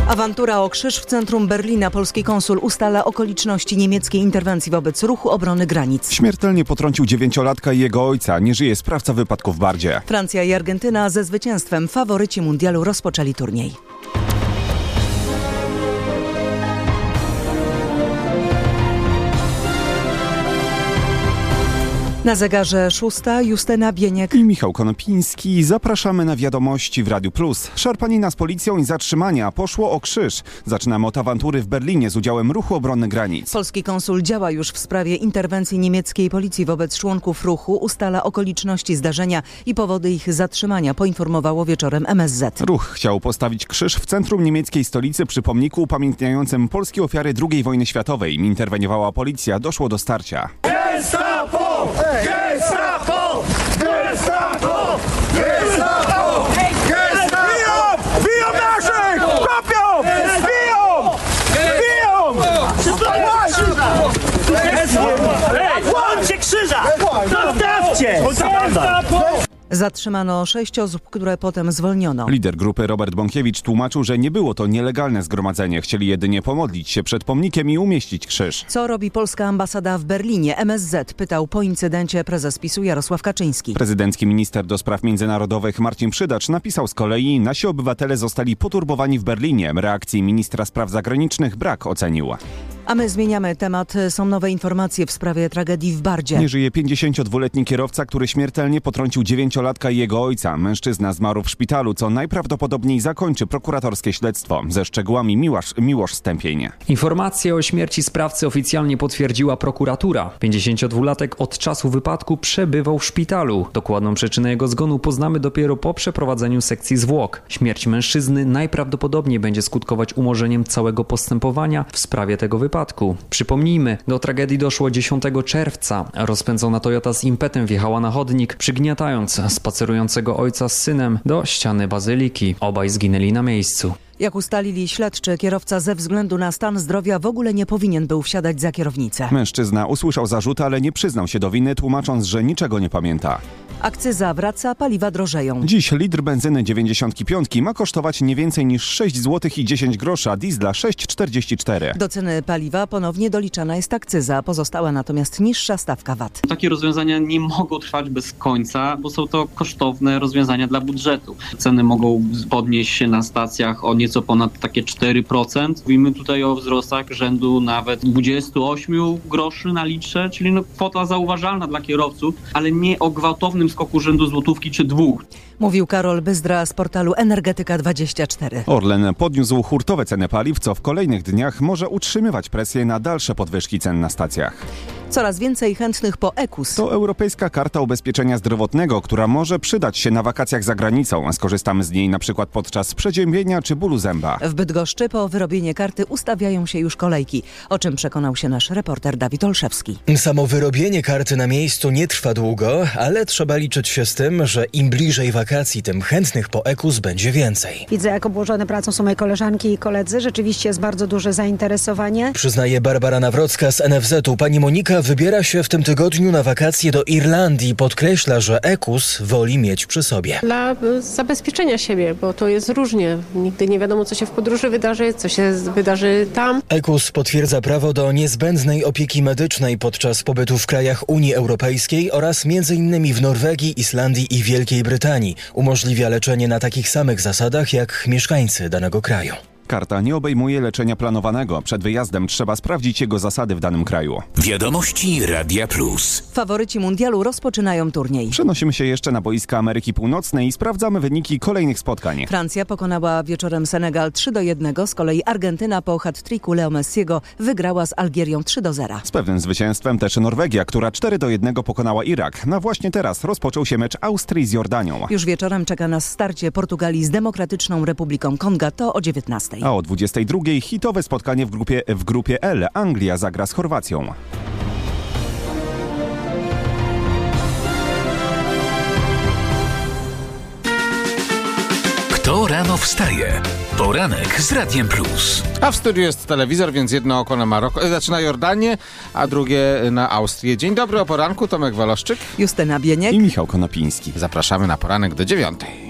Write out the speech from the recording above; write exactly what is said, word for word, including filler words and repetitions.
Awantura o krzyż w centrum Berlina. Polski konsul ustala okoliczności niemieckiej interwencji wobec ruchu obrony granic. Śmiertelnie potrącił dziewięciolatka i jego ojca. Nie żyje sprawca wypadku w Bardzie. Francja i Argentyna ze zwycięstwem. Faworyci mundialu rozpoczęli turniej. Na zegarze szósta, Justyna Bieniek i Michał Konopiński. Zapraszamy na wiadomości w Radiu Plus. Szarpanina z policją i zatrzymania. Poszło o krzyż. Zaczynamy od awantury w Berlinie z udziałem ruchu obrony granic. Polski konsul działa już w sprawie interwencji niemieckiej policji wobec członków ruchu. Ustala okoliczności zdarzenia i powody ich zatrzymania, poinformowało wieczorem M S Z. Ruch chciał postawić krzyż w centrum niemieckiej stolicy przy pomniku upamiętniającym polskie ofiary drugiej wojny światowej. Interweniowała policja. Doszło do starcia. Gestapo! Gestapo! Gestapo! Gestapo! Gestapo! Biją naszych! Kopią! Biją! Biją! Łączcie krzyża! Zostawcie! Zatrzymano sześć osób, które potem zwolniono. Lider grupy Robert Bąkiewicz tłumaczył, że nie było to nielegalne zgromadzenie. Chcieli jedynie pomodlić się przed pomnikiem i umieścić krzyż. Co robi polska ambasada w Berlinie? M S Z pytał po incydencie prezes PiSu Jarosław Kaczyński. Prezydencki minister do spraw międzynarodowych Marcin Przydacz napisał z kolei: nasi obywatele zostali poturbowani w Berlinie. Reakcji ministra spraw zagranicznych brak, ocenił. A my zmieniamy temat. Są nowe informacje w sprawie tragedii w Bardzie. Nie żyje pięćdziesięciodwuletni kierowca, który śmiertelnie potrącił dziewięciolatka i jego ojca. Mężczyzna zmarł w szpitalu, co najprawdopodobniej zakończy prokuratorskie śledztwo. Ze szczegółami Miłosz, Miłosz Stępień. Informację o śmierci sprawcy oficjalnie potwierdziła prokuratura. pięćdziesięciodwulatek od czasu wypadku przebywał w szpitalu. Dokładną przyczynę jego zgonu poznamy dopiero po przeprowadzeniu sekcji zwłok. Śmierć mężczyzny najprawdopodobniej będzie skutkować umorzeniem całego postępowania w sprawie tego wypadku. Przypomnijmy, do tragedii doszło dziesiątego czerwca. Rozpędzona Toyota z impetem wjechała na chodnik, przygniatając spacerującego ojca z synem do ściany bazyliki. Obaj zginęli na miejscu. Jak ustalili śledczy, kierowca ze względu na stan zdrowia w ogóle nie powinien był wsiadać za kierownicę. Mężczyzna usłyszał zarzuty, ale nie przyznał się do winy, tłumacząc, że niczego nie pamięta. Akcyza wraca, paliwa drożeją. Dziś litr benzyny dziewięćdziesiąt pięć ma kosztować nie więcej niż sześć złotych i dziesięć groszy, a diesla sześć czterdzieści cztery. Do ceny paliwa ponownie doliczana jest akcyza, pozostała natomiast niższa stawka V A T. Takie rozwiązania nie mogą trwać bez końca, bo są to kosztowne rozwiązania dla budżetu. Ceny mogą podnieść się na stacjach o nieco ponad takie cztery procent. Mówimy tutaj o wzrostach rzędu nawet dwadzieścia osiem groszy na litrze, czyli no kwota zauważalna dla kierowców, ale nie o gwałtownym skoku rzędu złotówki czy dwóch. Mówił Karol Byzdra z portalu Energetyka dwadzieścia cztery. Orlen podniósł hurtowe ceny paliw, co w kolejnych dniach może utrzymywać presję na dalsze podwyżki cen na stacjach. Coraz więcej chętnych po E K U S. To Europejska Karta Ubezpieczenia Zdrowotnego, która może przydać się na wakacjach za granicą. Skorzystamy z niej na przykład podczas przeziębienia czy bólu zęba. W Bydgoszczy po wyrobienie karty ustawiają się już kolejki, o czym przekonał się nasz reporter Dawid Olszewski. Samo wyrobienie karty na miejscu nie trwa długo, ale trzeba liczyć się z tym, że im bliżej wakacji, tym chętnych po E K U S będzie więcej. Widzę, jak obłożone pracą są moje koleżanki i koledzy. Rzeczywiście jest bardzo duże zainteresowanie. Przyznaje Barbara Nawrocka z N F Z u. Pani Monika wybiera się w tym tygodniu na wakacje do Irlandii. Podkreśla, że E K U S woli mieć przy sobie. Dla zabezpieczenia siebie, bo to jest różnie. Nigdy nie wiadomo, co się w podróży wydarzy, co się wydarzy tam. E K U S potwierdza prawo do niezbędnej opieki medycznej podczas pobytu w krajach Unii Europejskiej oraz między innymi w Norwegii, Islandii i Wielkiej Brytanii. Umożliwia leczenie na takich samych zasadach jak mieszkańcy danego kraju. Karta nie obejmuje leczenia planowanego. Przed wyjazdem trzeba sprawdzić jego zasady w danym kraju. Wiadomości Radia Plus. Faworyci mundialu rozpoczynają turniej. Przenosimy się jeszcze na boiska Ameryki Północnej i sprawdzamy wyniki kolejnych spotkań. Francja pokonała wieczorem Senegal trzy do jednego, z kolei Argentyna po hat-tricku Leo Messiego wygrała z Algierią trzy do zera. Z pewnym zwycięstwem też Norwegia, która cztery do jednego pokonała Irak. Na właśnie teraz rozpoczął się mecz Austrii z Jordanią. Już wieczorem czeka nas starcie Portugalii z Demokratyczną Republiką Konga, to o dziewiętnastej. A o dwudziestej drugiej hitowe spotkanie w grupie, w grupie L. Anglia zagra z Chorwacją. Kto rano wstaje? Poranek z Radiem Plus. A w studiu jest telewizor, więc jedno oko na Maroko, znaczy na Jordanię, a drugie na Austrię. Dzień dobry o poranku, Tomek Waloszczyk, Justyna Bieniek i Michał Konopiński. Zapraszamy na poranek do dziewiątej.